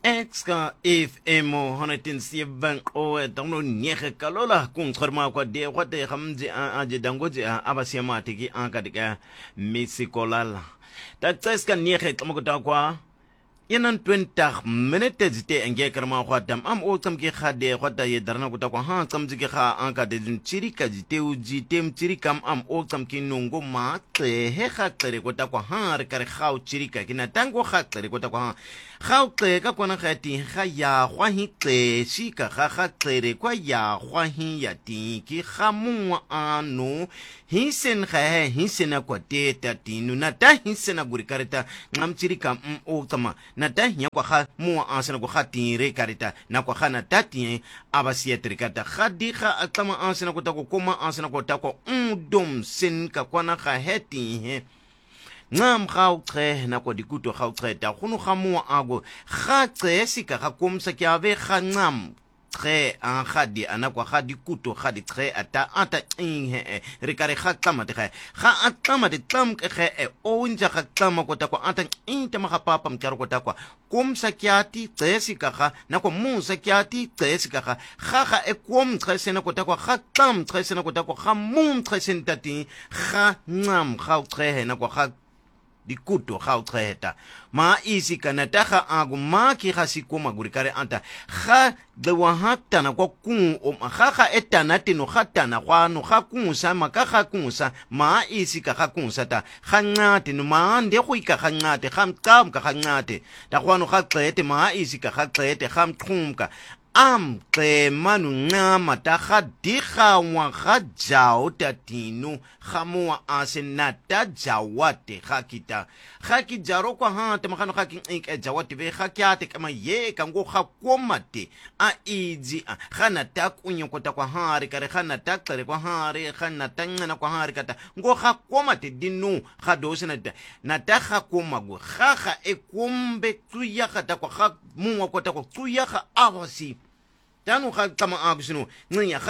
Exka FM 107 o tangno nyege kalola kung tsorma kwa de kwa te hamzi aje dangoje abasiama tiki anka dika misikolala ta tseska nyege tamakuta kwa yanan 20 minutes zite enge karma kwa dam am o tsamki khade kwa ta ye darna kuta kwa ha tsamji ki kha anka de chirika jite uji tem chirikam am o tsamki nungo ma tle he kha tle kuta kwa ha re kare khau chirika kina tango kha tle kuta kwa khau tle ka kona khati kha ya khwa hi tle shi ka kha tle kwa ya khwa hi ya ti ki khamu anu hisen kha hisen kwa te ta tinu na ta hisen guri kareta ngam chirika o tama na ta nya kwa kha mu ansana kwa tire karita na kwa khana tati abasietri kata khadi kha atama ansana kwa tako koma ansana kwa tako dom sin ka kwana kha heti he ngam khau tre na kwa dikuto khau tre ta khunu khamu ago kha tre sika kha komsa kya ve kha ngam tre an khadi anakwa khadi kuto khadi tre ata he rikare khatama te kha atama te tam ke onja khatama ko takwa ata inte ma papa mkaro ko takwa kum sakyati tsesi kha nakwa mu sakyati tsesi kha kha kum tsesi na ko takwa khatam tsesi na ko takwa kha mu tsesi tati kha ngam kha tre na ko kha dikuto kha treta ma isi kana ta kha agu ma ki kha sikoma gurikare anta kha de wahata na kwa kun o kha etana tino khatana kwa no kha kunsa ma kha kunsa ma isi ka kha kunsa ta kha ngate no ma nde go ika kha ngate kha mqam ka kha ngate ta kwa no kha qete ma isi ka kha qete kha mqhumka am tle manu ngama ta khadikha wa khajao tatinu khamwa asenata jawate khakita khakijaro kwa ha te makhano khaki ink jawate be khakyate kama ye kango khakomate a izi khana takunyo kota kwa hari kare khana taktere kwa hari khana tangana kwa hari kata ngo khakomate dinu khadosena na ta khakomago kha ekumbe tuya khata kwa khamu kota kwa tuya kha avasi tanu kama agusino nya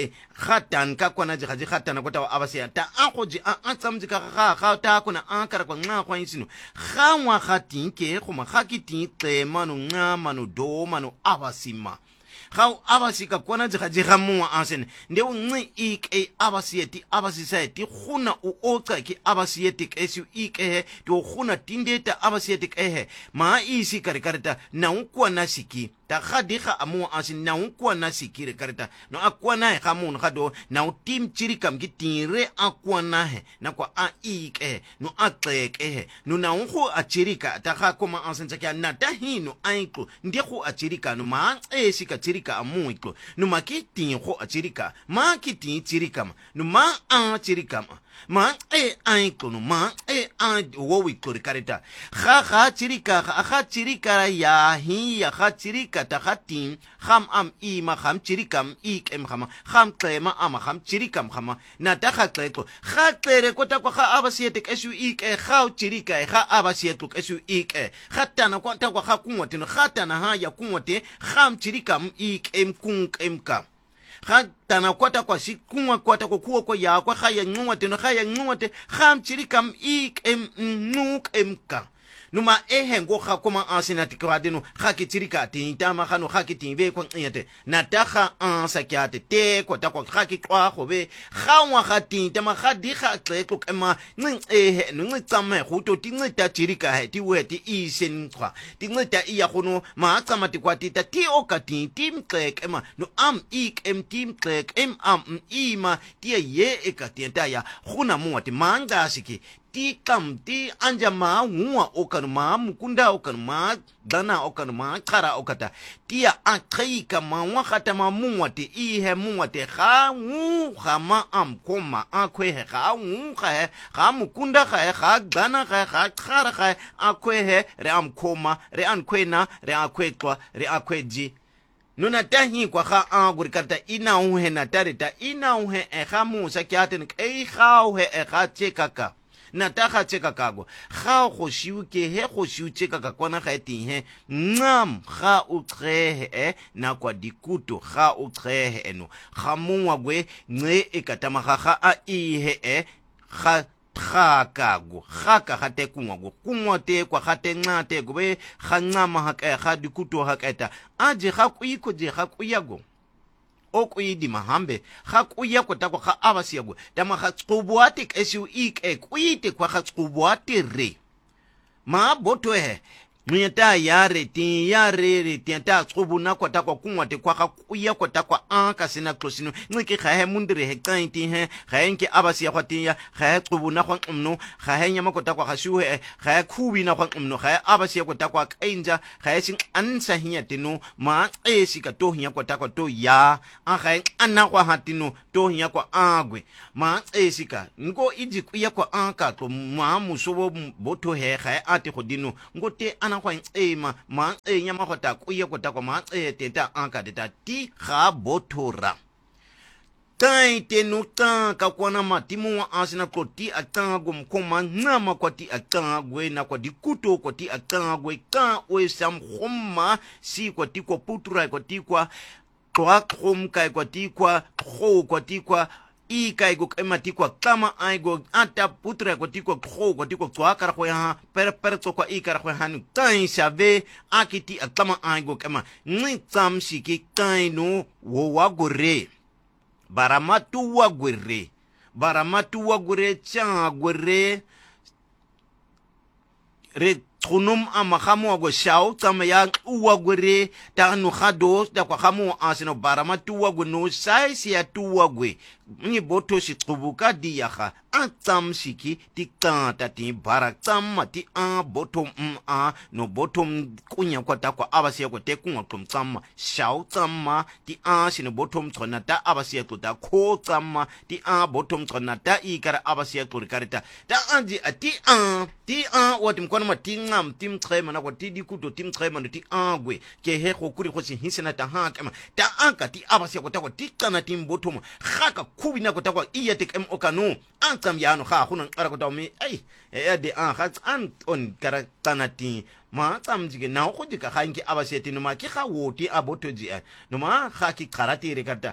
khatan ka kwana ji khatana kota abasiya ta akoji tsamji ka ta kuna ankara kwa nga kwa insino khanwa khatin ke khoma khakiti te manu nga manu do manu abasima khau abasika kwana ji khamu ansen nde unci ik abasiyeti abasisayeti khuna u oqa ki abasiyeti esu ik to khuna tindeta abasiyeti ma isi karikarta na ukwana siki ta khadikha amu asin na ukwana sikire karta no akwana he khamun khado na tim chirikam ki tire akwana he na kwa a ik no atlek no na unko achirika ta kha koma asin tsakya na ta hino aiko ndi khu achirika no ma sika chirika amu iko no makiti khu achirika ma kiti chirika no ma a chirika ma aiko no ma wo wi karita kha chirika ya hi ya kha chirika ta khatin kham am ima kham chirikam ik em khama kham tlema ama kham chirikam khama na ta kha tleko kha tlere ko ta ko kha abasietek esu ik kha chirika kha abasietuk esu ik khatana ko ta ko kha kunwote no khatana ha ya kunwote kham chirikam ik em kung em ka khatana kwata kwa sikunwa kwata ko kuwa ko ya kwa khaya ngwote no khaya ngwote kham chirikam ik em nuk em ka numa ngo kha koma ansinati kwadino khaki chirika tinta ma khano khaki tinve ko nyete natakha ansakyate te ko ta ko khaki kwa khobe khawa khatinta ma khadi kha xexo kema ntsame khuto tinxita chirika he ti weti isen kwa tinxita iya khono ma tsamati kwatita ti okati timxeke ma no am ik em timxeke em am ima ti ye ekatienta ya khuna muwati manga siki ti kam ti anja ma huwa okan ma mukunda okan ma dana okan ma kara okata tia akhaika ma wakata ma muwate ihe muwate kha wu khama am koma akwe he kha wu kha mukunda kha dana kha kara kha akwe he re am koma re an kwena re akwe twa re akwe ji nuna tahi kwa kha agurikarta ina uhe na tarita ina uhe kha musa kyaten kha uhe kha chekaka na ta kha cheka kago kha go shiuke he go shiucheka ka kwana ga eti he ngam kha o tsehe na kwa dikuto kha o tsehe no kha mungwa gwe nge ekatama kha a i he kha khakago khaka gate kungwa te kwa gate ngate go be gangama ha ka dikuto ha keta aje ga kuiko je ga kuyago okuyidi mahambe ga kuya kota kwa ga abasiyago tama ga tsubuatik esu ik kuyite kwa ga tsubuatire ma boto he Muyata yare ta tsubu na kota kwa kungwa te kwa kuya kota kwa anka sina klosinu ngike khahe mundire he kainti he khaenke abasi ya kwatia khahe tsubu na kwa mno khahe nyama kota kwa khashuhe khahe kubi na kwa mno khahe abasi ya kota kwa kainja khahe sing ansa hinya tinu ma esika to hinya kota kwa to ya khahe anna kwa hatinu to hinya kwa agwe ma esika ngo iji kuya kwa anka to ma musobo boto he khahe ati khodinu ngo te ana kwa ma nyama kota kuya kota kwa ma teta anka teta ti ga botora tai te no ta ka kwana matimu wa asina ko ti atango mkoma ngama kwa ti atangwe na kwa dikuto kwa ti atangwe ka we sam khoma si kwa ti kwa putura kwa ti kwa khom kai kwa ti kwa kho kwa ti kwa kai go emati kwa kama ai go ata putra kwa ti kwa kho kwa ti kwa kara kwa ha per to kwa kara kwa hanu tai save akiti akama ai go kama ni tsam shiki kai no wo wa gore baramatu wa gwere cha gwere re tronum amahamo go shao tama ya uwa gwere ta no khado ta kwa khamo asino baramatu wa no sai si ya tuwa gwe ni boto shi tsubuka diyaha atam shiki ti kanta ti baratam ti a botom no botom kunya kwa ta kwa abasi ya kwa te kunwa tum tsama shao tsama ti a shino botom tsona ta abasi ya ta ko tsama ti a botom tsona ta ikara abasi ya karita ta anji ti a watim kwana ma ti ngam tim trema na kwa ti di kuto tim trema no ti agwe ke he ko kuri ko si hisena ta ha kama ta anka ti abasi ya kwa ta kwa ti kana tim botom khaka kubi na kota kwa iya tek em okanu ankam ya no kha hunan ara kota mi ai de khat an on kara tanati ma tam jige na ko jika kha inki abaseti no ma ki kha woti abotoji no ma kha ki karati re kata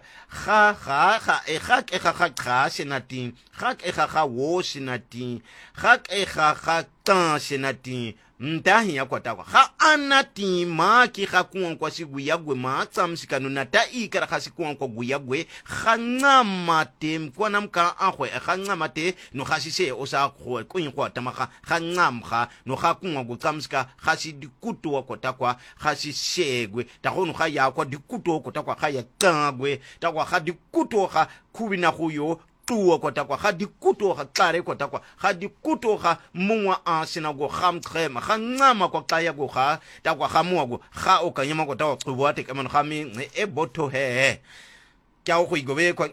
kha senati kha wo senati kha tan senati mtahi ya kwa takwa ha anati ma ki ha kuwa kwa sigu ya gwe ma tsamsikano na ta ikara ha sikuwa kwa gu ya gwe ha ngamate mkwa na mka ahwe ha ngamate no ha sise osa kwe kwenye kwa tamaka ha ngamha no ha kuwa gu tsamsika ha si dikutu wa kwa takwa ha sise gwe takwa no ha ya kwa dikutu wa kwa takwa ha ya tangwe takwa ha dikutu ha kubi na huyo tuwa kwa takwa hadi kuto ha klare kwa takwa hadi kuto ha muwa asina go ham trema ngama kwa kaya go ha takwa hamua go ha okanyama kwa takwa kubuate kama khami boto he kya o kuigobe kwa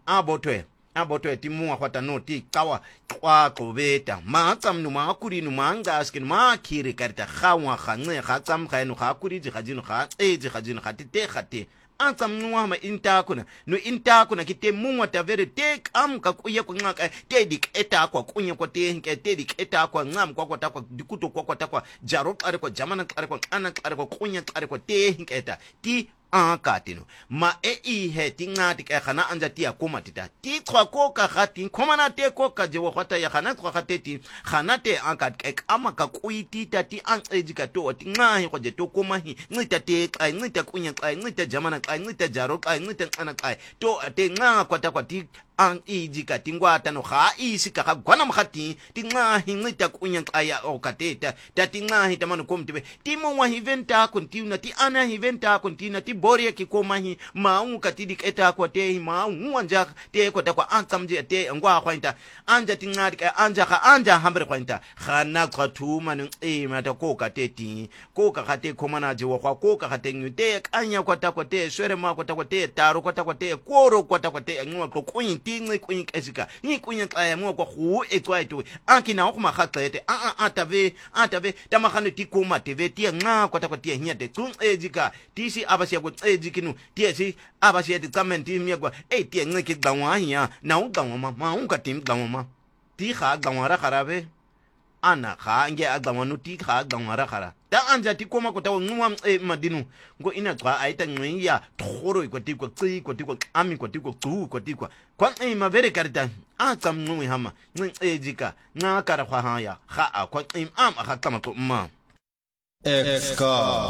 aboto timuwa kwa tanoti kawa kwa kobeta ma tsamnu ma kuri nu manga askin ma kire karta khawa khanne kha tsam khainu kha kuri ji khajinu kha ji khajinu khate khate ansam nuwa ma inta kuna kite munwa ta vere te kam ka kuye kwa ngaka te dik eta kwa kunya kwa te nke te dik eta kwa ngam kwa ta kwa dikuto kwa ta kwa jaro kare kwa jamana kare kwa ana kare kwa kunya kare kwa te nke eta ti katino ma he tingati ka khana anja ti akoma tita ti kwa ko ka khati khomana te ko ka je khata ya khana kwa khateti khana te ankat ka ama ka kuiti tati an ejika to ti ngahi ko je to koma hi ngita te kai ngita kunya kai ngita jamana kai ngita jaro kai ngita ana kai to te nga kwa ta kwa ti an ejika tingwata no kha isi ka gwana mkhati ti ngahi ngita kunya kai o kateta tati ngahi tamano komtibe ti mo wa hiventa kontina ti ana hiventa kontina ti boria ki komahi maungu katidi eta kwa te maungu anja te kwa ta kwa ankamje te ngwa kwa inta anja tingari ka anja hambre kwa inta khana kwa tuma ni mata ko kateti ko ka khate komana je wa ko ka khate ngute anya kwa ta kwa te swere ma kwa ta kwa te taro kwa ta kwa te koro kwa ta kwa te ngwa ko kuinti ngi kuin esika ni kunya kaya mo kwa hu etwa etu ankina ko ma khatlete atave tamakhane ti koma tv ti nga kwa ta kwa te hiate tun ejika ti si abasi ko ejikinu ti si abasi ti kamenti mi kwa ti ngiki gdanwa hiya na u gdanwa ma u ka tim gdanwa ma ti kha gdanwa ra kharabe ana kha nge agdanwa no ti kha gdanwa ra khara ta anja ti koma ko ta nwa madinu ngo ina kwa aita ngwiya thoro ko ti ko tsi ko ti ko ami ko ti ko tu ko ti ko kwa ma vere karita a tsamnqumi hama ncejika nca kara khwa haya ga a khwa am a ga tama to ma Exca